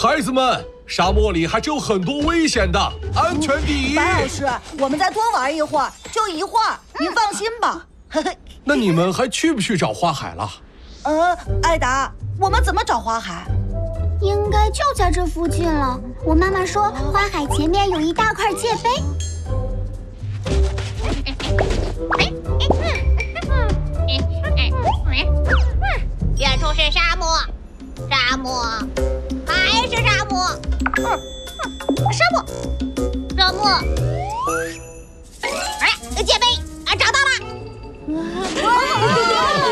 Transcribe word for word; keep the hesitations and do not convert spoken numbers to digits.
孩子们，沙漠里还是有很多危险的，安全第一。 白老师，我们再多玩一会儿，就一会儿，您放心吧。 那你们还去不去找花海了？ 呃，艾达，我们怎么找花海？ 应该就在这附近了。我妈妈说，花海前面有一大块界碑。 远处是沙漠，沙漠，还是沙漠，沙漠，沙漠。哎，界碑啊，找到了！